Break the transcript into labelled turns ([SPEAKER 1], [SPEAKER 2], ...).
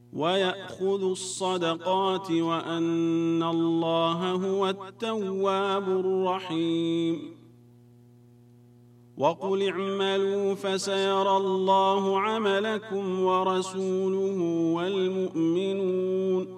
[SPEAKER 1] ويأخذ الصدقات وأن الله هو التواب الرحيم. وقل اعملوا فسيرى الله عملكم ورسوله والمؤمنون